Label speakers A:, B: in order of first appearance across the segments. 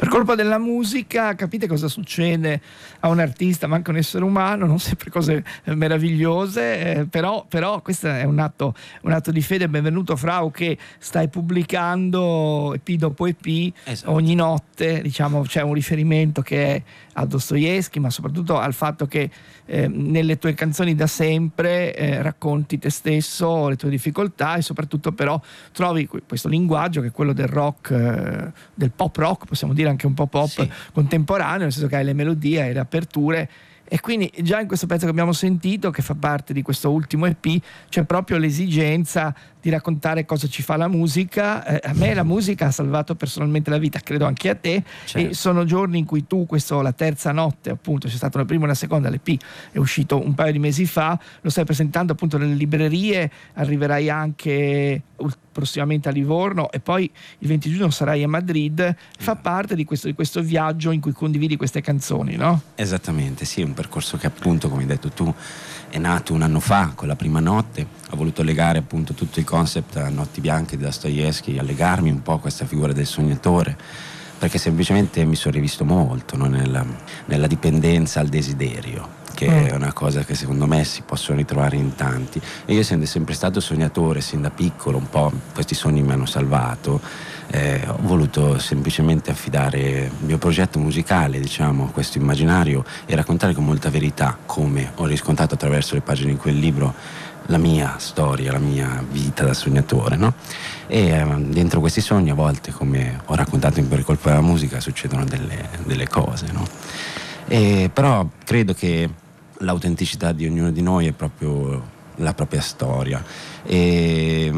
A: colpa della musica, capite cosa succede a un artista, ma anche a un essere umano, non sempre cose meravigliose, però questo è un atto di fede. Benvenuto Frau, che stai pubblicando EP dopo EP,
B: esatto.
A: Ogni notte, diciamo, c'è un riferimento che è a Dostoevskij, ma soprattutto al fatto che nelle tue canzoni da sempre racconti te stesso, le tue difficoltà, e soprattutto però trovi questo linguaggio che è quello del rock, del pop rock, possiamo dire anche un po' pop, sì, contemporaneo, nel senso che hai le melodie, hai le aperture. E quindi già in questo pezzo che abbiamo sentito, che fa parte di questo ultimo EP, c'è proprio l'esigenza di raccontare cosa ci fa la musica. A me la musica ha salvato personalmente la vita, credo anche a te, certo. E sono giorni in cui tu, la terza notte, appunto, c'è stata una prima e una seconda, l'EP è uscito un paio di mesi fa, lo stai presentando appunto nelle librerie, arriverai anche prossimamente a Livorno e poi il 20 giugno sarai a Madrid. Fa parte di questo viaggio in cui condividi queste canzoni, no?
B: Esattamente, sì, è un percorso che appunto, come hai detto tu, è nato un anno fa con la prima notte. Ho voluto legare appunto tutto il concept a Notti bianche di Dostoevskij, a legarmi un po' a questa figura del sognatore, perché semplicemente mi sono rivisto molto, no? nella dipendenza al desiderio, che è una cosa che secondo me si possono ritrovare in tanti. E io, essendo sempre stato sognatore sin da piccolo, un po' questi sogni mi hanno salvato, ho voluto semplicemente affidare il mio progetto musicale, diciamo, a questo immaginario e raccontare con molta verità, come ho riscontrato attraverso le pagine di quel libro, la mia storia, la mia vita da sognatore, no? E dentro questi sogni, a volte, come ho raccontato in Per colpa della musica, succedono delle cose, no? Però credo che l'autenticità di ognuno di noi è proprio la propria storia, e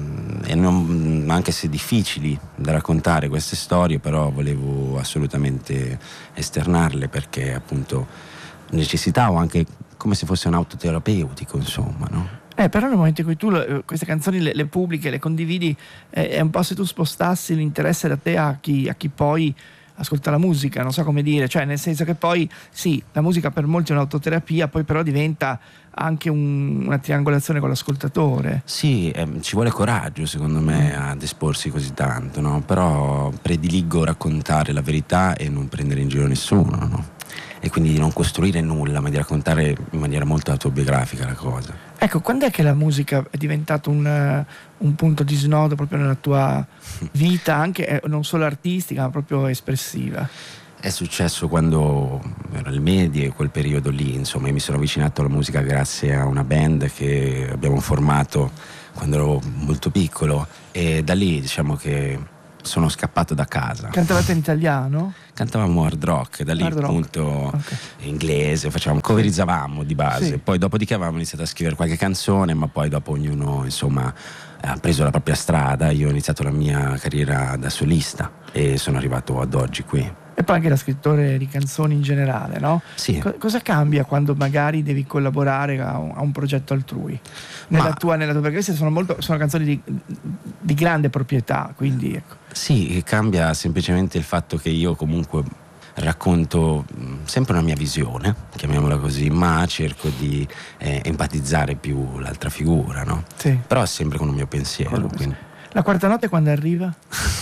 B: non, anche se difficili da raccontare queste storie, però volevo assolutamente esternarle, perché appunto necessitavo, anche come se fosse un autoterapeutico, insomma, no?
A: Però nel momento in cui tu queste canzoni le pubblichi, le condividi, è un po' se tu spostassi l'interesse da te a chi poi ascolta la musica, non so come dire, cioè nel senso che poi sì, la musica per molti è un'autoterapia, poi però diventa anche una triangolazione con l'ascoltatore.
B: Sì, ci vuole coraggio secondo me ad esporsi così tanto, no? Però prediligo raccontare la verità e non prendere in giro nessuno, no? E quindi di non costruire nulla, ma di raccontare in maniera molto autobiografica la cosa.
A: Ecco, quando è che la musica è diventato un punto di snodo proprio nella tua vita, anche non solo artistica, ma proprio espressiva?
B: È successo quando ero alle medie, quel periodo lì, insomma, io mi sono avvicinato alla musica grazie a una band che abbiamo formato quando ero molto piccolo, e da lì, diciamo, che sono scappato da casa.
A: Cantavate in italiano?
B: Cantavamo hard rock, da lì appunto okay. Inglese, coverizzavamo di base, sì. Poi dopodiché avevamo iniziato a scrivere qualche canzone, ma poi dopo ognuno, insomma, ha preso la propria strada. Io ho iniziato la mia carriera da solista e sono arrivato ad oggi qui.
A: E poi anche da scrittore di canzoni in generale, no?
B: Sì.
A: Cosa cambia quando magari devi collaborare a un progetto altrui? Nella tua, perché queste sono canzoni di grande proprietà, quindi ecco.
B: Sì, cambia semplicemente il fatto che io comunque racconto sempre una mia visione, chiamiamola così, ma cerco di empatizzare più l'altra figura, no?
A: Sì.
B: Però sempre con un mio pensiero. Quindi.
A: La quarta notte quando arriva?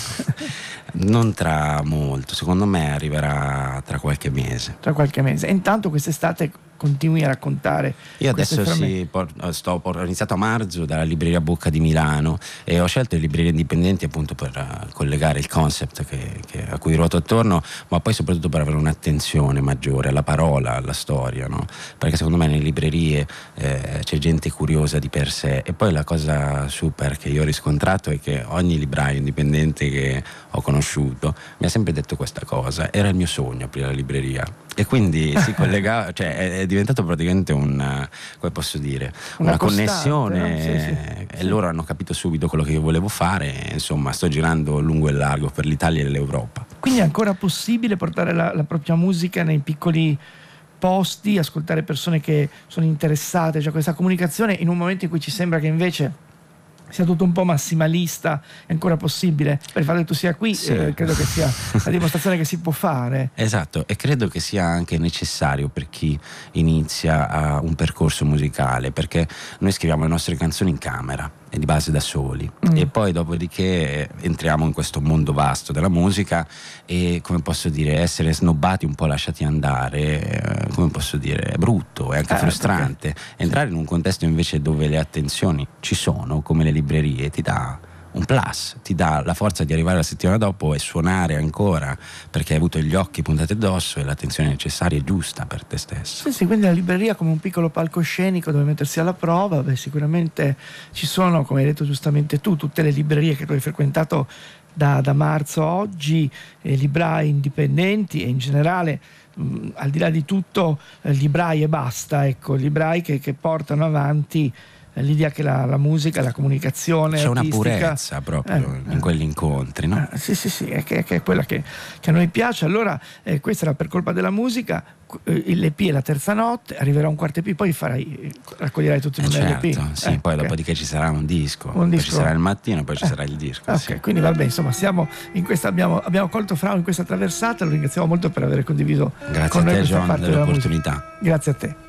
B: Non tra molto, secondo me arriverà tra qualche mese.
A: Tra qualche mese. E intanto quest'estate continui a raccontare.
B: Io adesso ho iniziato a marzo dalla libreria Bocca di Milano, e ho scelto le librerie indipendenti appunto per collegare il concept a cui ruoto attorno, ma poi soprattutto per avere un'attenzione maggiore alla parola, alla storia, no? Perché secondo me nelle librerie c'è gente curiosa di per sé, e poi la cosa super che io ho riscontrato è che ogni libraio indipendente che ho conosciuto mi ha sempre detto questa cosa: era il mio sogno aprire la libreria, e quindi si collega, cioè è diventato praticamente come posso dire, una connessione,
A: sì.
B: E loro hanno capito subito quello che io volevo fare, e insomma sto girando lungo e largo per l'Italia e l'Europa.
A: Quindi è ancora possibile portare la propria musica nei piccoli posti, ascoltare persone che sono interessate, cioè questa comunicazione in un momento in cui ci sembra che invece sia tutto un po' massimalista, è ancora possibile? Per il fatto che tu sia qui, sì. Credo che sia la dimostrazione che si può fare.
B: Esatto, e credo che sia anche necessario per chi inizia un percorso musicale, perché noi scriviamo le nostre canzoni in camera, di base da soli, e poi dopodiché entriamo in questo mondo vasto della musica e, come posso dire, essere snobbati, un po' lasciati andare, come posso dire, è brutto, è anche frustrante. Entrare in un contesto invece dove le attenzioni ci sono, come le librerie, ti dà un plus, ti dà la forza di arrivare la settimana dopo e suonare ancora, perché hai avuto gli occhi puntati addosso e l'attenzione necessaria e giusta per te stesso.
A: Sì, quindi la libreria come un piccolo palcoscenico dove mettersi alla prova. Sicuramente ci sono, come hai detto giustamente tu, tutte le librerie che tu hai frequentato da marzo a oggi, librai indipendenti e in generale, al di là di tutto, librai e basta, ecco, librai che portano avanti l'idea che la musica, la comunicazione
B: c'è
A: artistica,
B: una purezza proprio in quegli incontri, no?
A: Sì, che è quella che a noi piace. Allora questa era Per colpa della musica, l'EP è la terza notte, arriverà un quarto EP, poi raccoglierai tutto in un LP.
B: Certo, sì, poi dopodiché ci sarà un disco, poi ci sarà il mattino, poi ci sarà il disco.
A: Ok,
B: sì.
A: quindi vabbè, insomma, siamo in questa, abbiamo colto Frau in questa traversata, lo ringraziamo molto per aver condiviso
B: Grazie
A: con
B: a
A: noi
B: te,
A: questa
B: John,
A: parte della musica.
B: dell'opportunità.
A: Grazie a te.